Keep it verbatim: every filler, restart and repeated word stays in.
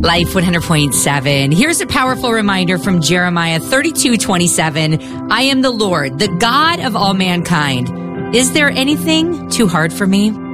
Life one hundred point seven. Here's a powerful reminder from Jeremiah thirty-two twenty-seven. I am the Lord, the God of all mankind. Is there anything too hard for me?